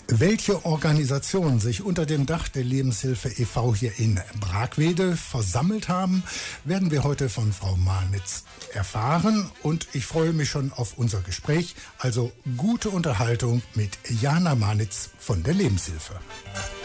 Welche Organisationen sich unter dem Dach der Lebenshilfe e.V. hier in Bragwede versammelt haben, werden wir heute von Frau Manitz erfahren. Und ich freue mich schon auf unser Gespräch. Also gute Unterhaltung mit Jana Manitz von der Lebenshilfe.